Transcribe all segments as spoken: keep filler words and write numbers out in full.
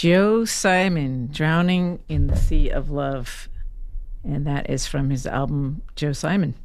Joe Simon, Drowning in the Sea of Love. And that is from his album, Joe Simon.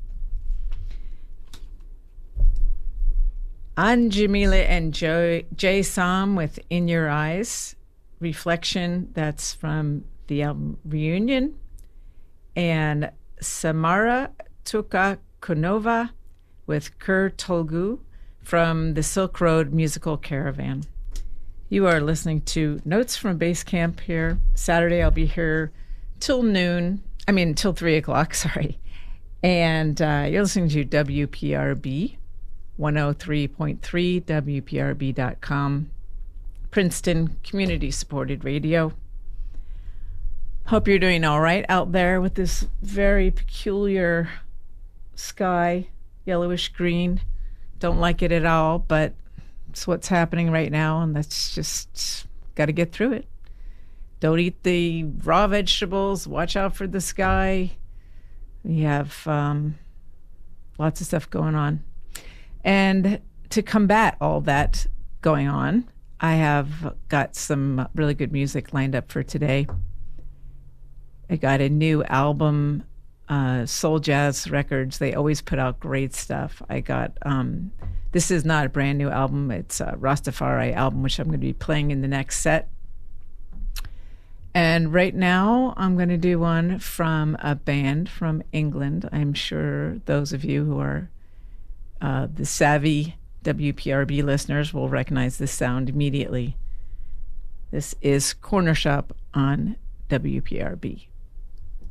Anjamila and Joe, Jay Sam with In Your Eyes. Reflection, that's from the album Reunion. And Samara Tukakunova with Kur Tolgu from the Silk Road Musical Caravan. You are listening to Notes from Base Camp here. Saturday, I'll be here till noon. I mean, till three o'clock, sorry. And uh, you're listening to W P R B, one oh three point three, W P R B dot com, Princeton community-supported radio. Hope you're doing all right out there with this very peculiar sky, yellowish green. Don't like it at all, but it's what's happening right now, and that's just got to get through it. Don't eat the raw vegetables. Watch out for the sky. We have um, lots of stuff going on. And to combat all that going on, I have got some really good music lined up for today. I got a new album, uh, Soul Jazz Records. They always put out great stuff. I got, um, this is not a brand new album. It's a Rastafari album, which I'm going to be playing in the next set. And right now, I'm going to do one from a band from England. I'm sure those of you who are uh, the savvy W P R B listeners will recognize this sound immediately. This is Corner Shop on W P R B.